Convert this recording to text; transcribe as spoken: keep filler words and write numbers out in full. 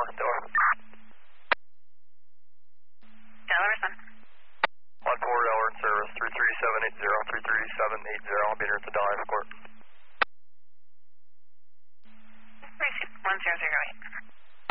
Delaware, Delaware. Delaware, son. one four, Delaware in service, three three seven eight zero, three three seven eight zero. I'll be near at the Delaware Court.